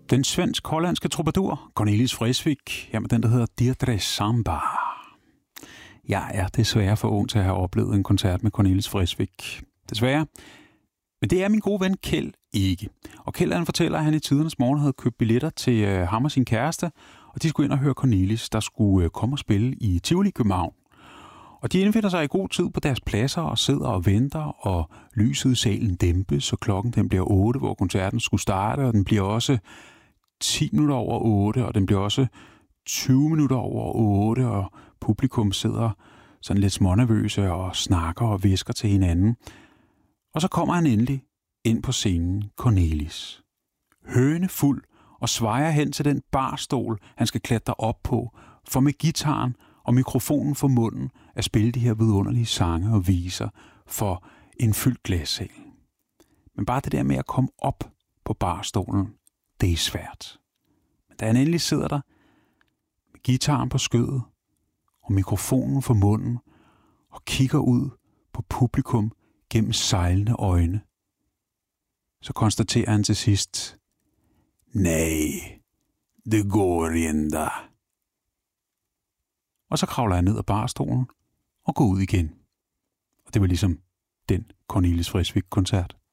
Den svensk-hollandske troubadour, Cornelis Vreeswijk, jamen den, der hedder Deirdre Samba. Jeg er desværre for ung til at have oplevet en koncert med Cornelis Vreeswijk. Desværre. Men det er min gode ven Kjeld ikke. Og Kjeld han fortæller, at han i tidernes morgen havde købt billetter til ham og sin kæreste, og de skulle ind og høre Cornelis, der skulle komme og spille i Tivoli København. Og de indfinder sig i god tid på deres pladser og sidder og venter, og lyset i salen dæmpes, så klokken den bliver 8, hvor koncerten skulle starte, og den bliver også 10 minutter over 8, og den bliver også 20 minutter over 8, og publikum sidder sådan lidt smånervøse og snakker og visker til hinanden. Og så kommer han endelig ind på scenen, Cornelis. Hønefuld og svejer hen til den barstol, han skal klatre op på, for med gitaren og mikrofonen for munden at spille de her vidunderlige sange og viser for en fyldt glassal. Men bare det der med at komme op på barstolen, det er svært. Men da han endelig sidder der med gitaren på skødet og mikrofonen for munden og kigger ud på publikum gennem sejlende øjne, så konstaterer han til sidst: nej, det går ikke. Og så kravler han ned af barstolen og går ud igen. Og det var ligesom den Cornelis Vreeswijk-koncert.